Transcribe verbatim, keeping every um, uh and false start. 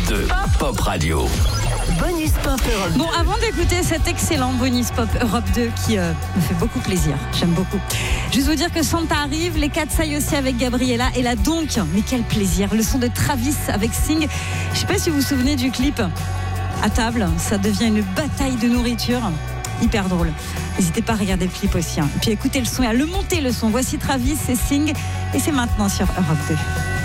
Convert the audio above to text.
deux, Pop Radio. Bonus Pop Europe deux. Bon, avant d'écouter cet excellent Bonus Pop Europe deux qui euh, me fait beaucoup plaisir, j'aime beaucoup. Juste vous dire que Santa arrive, les Katsai aussi avec Gabriella et là donc, mais quel plaisir, le son de Travis avec Sing. Je sais pas si vous vous souvenez du clip. À table, ça devient une bataille de nourriture. Hyper drôle. N'hésitez pas à regarder le clip aussi. Hein. Et puis écoutez le son et à le monter le son. Voici Travis et Sing et c'est maintenant sur Europe deux.